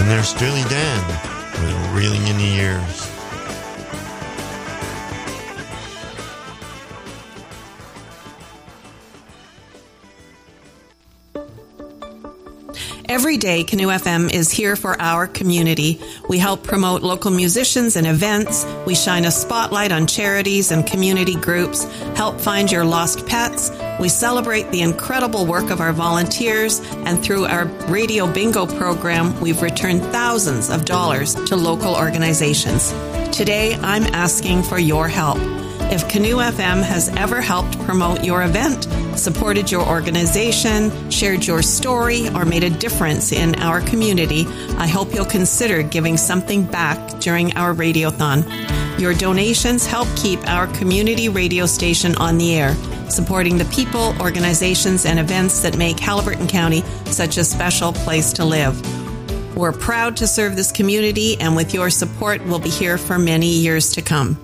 And there's Steely Dan with Reeling in the Years. Every day, Canoe FM is here for our community. We help promote local musicians and events. We shine a spotlight on charities and community groups, help find your lost pets. We celebrate the incredible work of our volunteers, and through our radio bingo program, we've returned thousands of dollars to local organizations. Today, I'm asking for your help. If Canoe FM has ever helped promote your event, supported your organization, shared your story, or made a difference in our community, I hope you'll consider giving something back during our Radiothon. Your donations help keep our community radio station on the air, supporting the people, organizations, and events that make Haliburton County such a special place to live. We're proud to serve this community, and with your support, we'll be here for many years to come.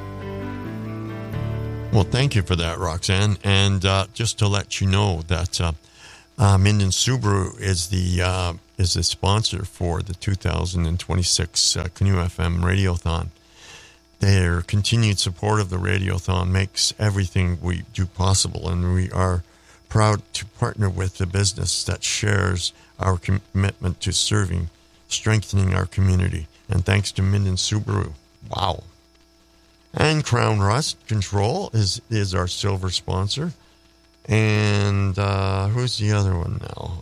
Well, thank you for that, Roxanne. And just to let you know that Minden Subaru is the sponsor for the 2026 Canoe FM Radiothon. Their continued support of the Radiothon makes everything we do possible, and we are proud to partner with the business that shares our commitment to serving, strengthening our community. And thanks to Minden Subaru. Wow. And Crown Rust Control is our silver sponsor. And who's the other one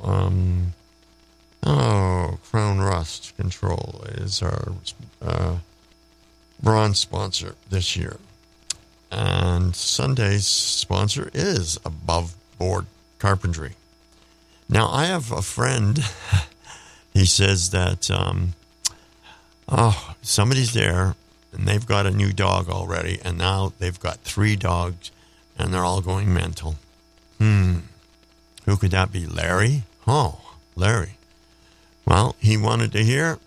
now? Crown Rust Control is our bronze sponsor this year. And Sunday's sponsor is Above Board Carpentry. Now, I have a friend, he says that somebody's there, and they've got a new dog already, and now they've got 3 dogs, and they're all going mental. Who could that be? Larry? Oh, Larry. Well, he wanted to hear